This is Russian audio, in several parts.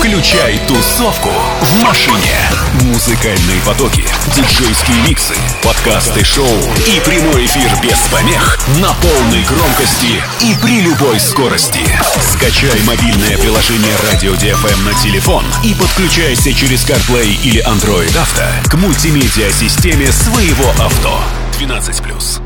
Включай тусовку в машине. Музыкальные потоки, диджейские миксы, подкасты шоу и прямой эфир без помех на полной громкости и при любой скорости. Скачай мобильное приложение Radio DFM на телефон и подключайся через CarPlay или Android Auto к мультимедиа-системе своего авто. 12+.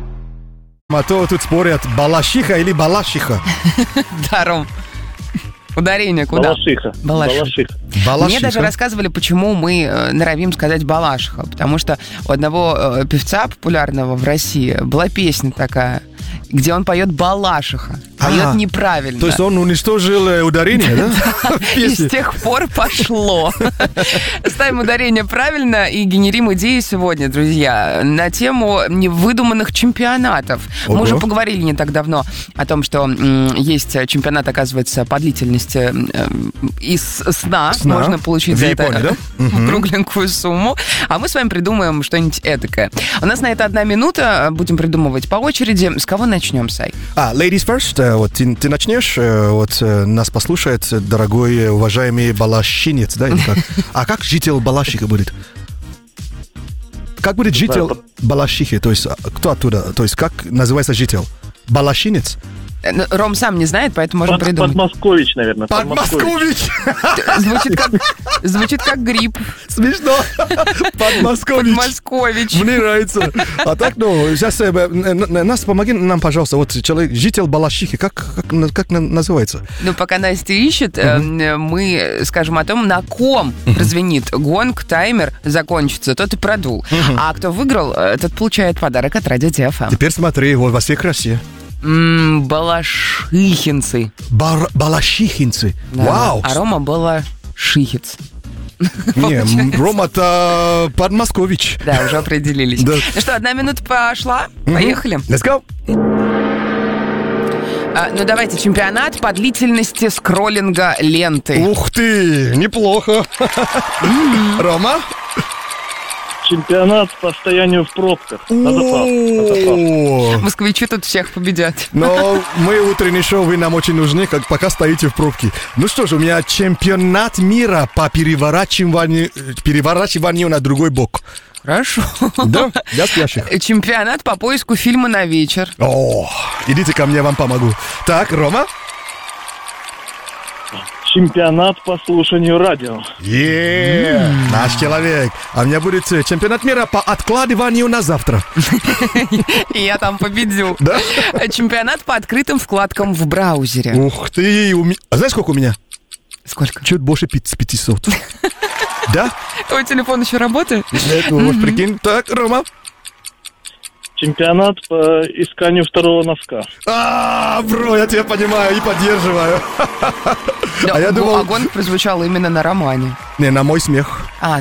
А то тут спорят, балашиха или балашиха. Да, Ром. Ударение куда? Балашиха. Мне даже рассказывали, почему мы норовим сказать Балашиха. Потому что у одного певца популярного в России была песня такая, где он поет Балашиха. Поет неправильно. То есть он уничтожил ударение, да? И с тех пор пошло. Ставим ударение правильно и генерим идеи сегодня, друзья, на тему невыдуманных чемпионатов. Мы уже поговорили не так давно о том, что есть чемпионат, оказывается, по длительности из сна. Можно получить за это кругленькую сумму. А мы с вами придумаем что-нибудь эдакое. У нас на это 1 минута. Будем придумывать по очереди. С кого начнем, Сай? Ladies first. Вот ты начнешь, вот нас послушает дорогой, уважаемый балашинец, да, или как? А как житель Балашихи будет? Как будет житель Балашихи? То есть кто оттуда? То есть как называется житель? Балашинец? Ром сам не знает, поэтому можем придумать. Подмоскович, наверное. Подмоскович! Звучит как гриб. Смешно. Подмоскович. Мне нравится. А так, сейчас нас помоги нам, пожалуйста. Вот человек, житель Балашихи, как называется? Ну, пока Настя ищет, мы скажем о том, на ком прозвенит гонг, таймер закончится, тот и продул. А кто выиграл, тот получает подарок от Радио DFM. Теперь смотри, вот во всей красе. Балашихинцы. Балашихинцы. Да. Вау. А Рома Балашихиц. Не, Рома-то Подмоскович. Да, уже определились. Да. Ну что, 1 минута пошла. Поехали. Let's go. Ну давайте, чемпионат по длительности скроллинга ленты. Ух ты, неплохо. Рома? Чемпионат по стоянию в пробках. На заправках. Москвичи тут всех победят. Но мы утреннее шоу, вы нам очень нужны, как пока стоите в пробке. Ну что ж, у меня чемпионат мира по переворачиванию на другой бок. Хорошо. Да, для спящих. Чемпионат по поиску фильма на вечер. О, идите ко мне, я вам помогу. Так, Рома? Чемпионат по слушанию радио. Наш человек. А у меня будет чемпионат мира по откладыванию на завтра. И я там победю. Да? Чемпионат по открытым вкладкам в браузере. Ух ты. А знаешь, сколько у меня? Сколько? Чуть больше 500. Да? Твой телефон еще работает? Нет, вот прикинь. Так, Рома? Чемпионат по исканию второго носка. Бро, я тебя понимаю и поддерживаю. Да, А я думал... Огонь прозвучал именно на романе. Не, на мой смех.